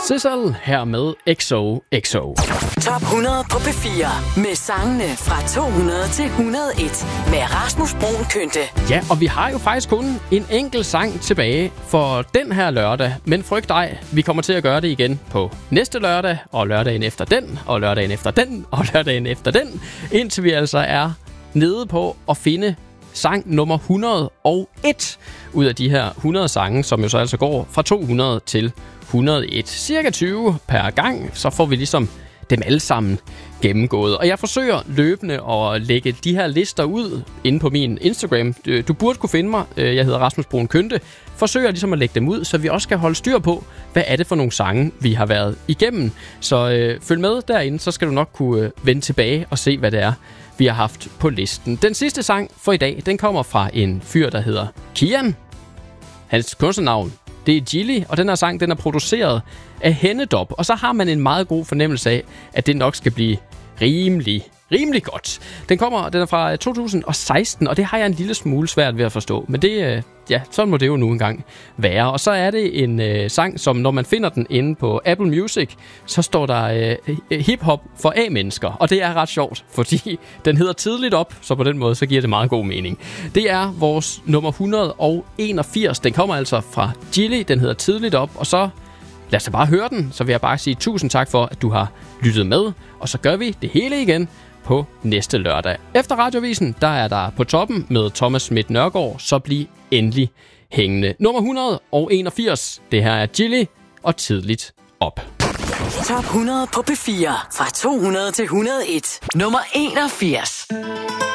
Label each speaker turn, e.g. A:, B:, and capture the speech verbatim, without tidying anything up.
A: Sissel her med X O X O.
B: Top hundrede på P fire med sangene fra to hundrede til et hundrede og en med Rasmus Bruun Kønte.
A: Ja, og vi har jo faktisk kun en enkelt sang tilbage for den her lørdag. Men frygt dig, vi kommer til at gøre det igen på næste lørdag, og lørdagen efter den, og lørdagen efter den, og lørdagen efter den. Indtil vi altså er nede på at finde sang nummer et hundrede og en ud af de her hundrede sange, som jo så altså går fra to hundrede til et hundrede og en. Cirka tyve per gang, så får vi ligesom dem alle sammen gennemgået. Og jeg forsøger løbende at lægge de her lister ud inde på min Instagram. Du burde kunne finde mig. Jeg hedder Rasmus Bruun Kønte. Forsøger ligesom at lægge dem ud, så vi også skal holde styr på, hvad er det for nogle sange, vi har været igennem. Så øh, følg med derinde, så skal du nok kunne øh, vende tilbage og se, hvad det er, vi har haft på listen. Den sidste sang for i dag, den kommer fra en fyr, der hedder Kian. Hans kunstnernavn, det er Gilly, og den her sang, den er produceret af Hennedop. Og så har man en meget god fornemmelse af, at det nok skal blive rimelig, rimelig godt. Den kommer, den er fra to tusind og seksten, og det har jeg en lille smule svært ved at forstå. Men det, ja, sådan må det jo nu engang være. Og så er det en øh, sang, som når man finder den inde på Apple Music, så står der øh, hip-hop for A-mennesker. Og det er ret sjovt, fordi den hedder Tidligt Op, så på den måde, så giver det meget god mening. Det er vores nummer et hundrede og enogfirs. Den kommer altså fra Gilly, den hedder Tidligt Op, og så lad os da bare høre den, så vil jeg bare sige tusind tak for, at du har lyttet med. Og så gør vi det hele igen på næste lørdag. Efter Radiovisen, der er der på toppen med Thomas Schmidt Nørgaard, så bliv endelig hængende. Nummer et hundrede og enogfirs, det her er Gilly og Tidligt Op.
B: Top hundrede på P fire fra to hundrede til et hundrede og en. Nummer enogfirs.